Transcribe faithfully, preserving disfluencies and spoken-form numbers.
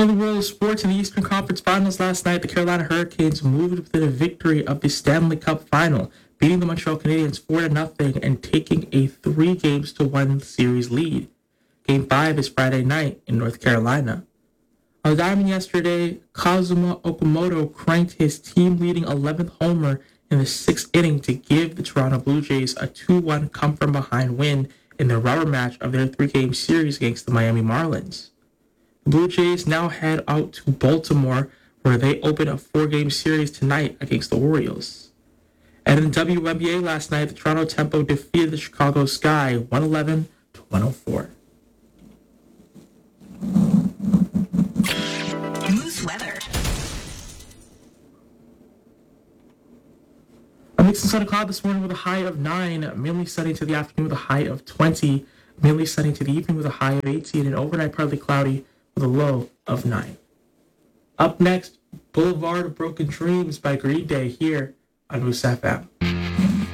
In the world of sports, in the Eastern Conference Finals last night, the Carolina Hurricanes moved within a victory of the Stanley Cup Final, beating the Montreal Canadiens four to nothing and taking a three games to one series lead. Game five is Friday night in North Carolina. On the diamond yesterday, Kazuma Okamoto cranked his team-leading eleventh homer in the sixth inning to give the Toronto Blue Jays a two one come-from-behind win in the rubber match of their three-game series against the Miami Marlins. The Blue Jays now head out to Baltimore, where they open a four-game series tonight against the Orioles. And in the W N B A last night, the Toronto Tempo defeated the Chicago Sky one eleven to one oh four. Moose weather. A mix of sun and cloud this morning with a high of nine, mainly sunny to the afternoon with a high of twenty, mainly sunny to the evening with a high of eighteen, and overnight partly cloudy with a low of nine. Up next, Boulevard of Broken Dreams by Green Day here on Moose F M.